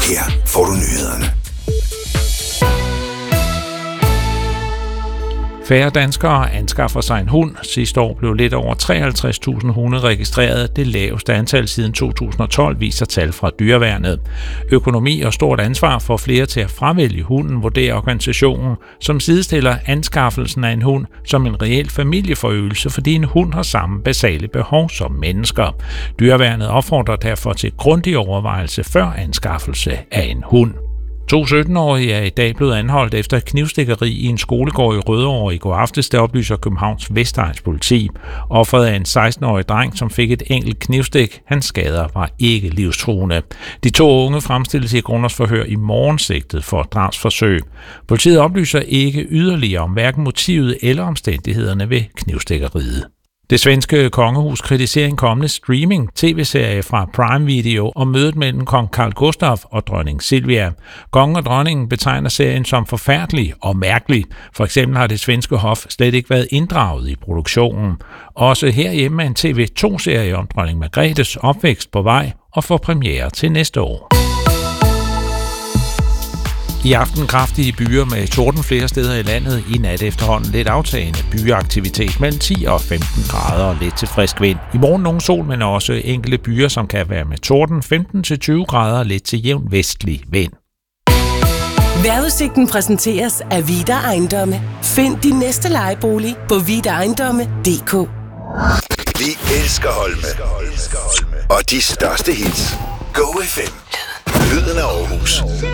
Her får du nyhederne. Færre danskere anskaffer sig en hund. Sidste år blev lidt over 53.000 hunde registreret. Det laveste antal siden 2012, viser tal fra Dyreværnet. Økonomi og stort ansvar for flere til at fravælge hunden, vurderer organisationen, som sidestiller anskaffelsen af en hund som en reel familieforøgelse, fordi en hund har samme basale behov som mennesker. Dyreværnet opfordrer derfor til grundig overvejelse før anskaffelse af en hund. 2 17-årige er i dag blevet anholdt efter et knivstikkeri i en skolegård i Rødovre i går aftes, det oplyser Københavns Vestegns politi. Offeret er en 16-årig dreng, som fik et enkelt knivstik. Hans skader var ikke livstruende. De 2 unge fremstilles i grundlovsforhør i morgen sigtet for drabsforsøg. Politiet oplyser ikke yderligere om hverken motivet eller omstændighederne ved knivstikkeriet. Det svenske kongehus kritiserer en kommende streaming-tv-serie fra Prime Video om mødet mellem kong Carl Gustaf og dronning Silvia. Kongen og dronningen betegner serien som forfærdelig og mærkelig. For eksempel har det svenske hof slet ikke været inddraget i produktionen. Også herhjemme er en TV2-serie om dronning Margrethes opvækst på vej og får premiere til næste år. I aften kraftige byer med torden flere steder i landet. I nat efterhånden lidt aftagende byeaktivitet mellem 10 og 15 grader og lidt til frisk vind. I morgen nogen sol, men også enkelte byer, som kan være med torden 15-20 grader og lidt til jævn vestlig vind. Vejrudsigten præsenteres af Vida Ejendomme. Find din næste lejebolig på vidaejendomme.dk. Vi elsker Holme. Og de største hits. Go FM. Lyden af Aarhus.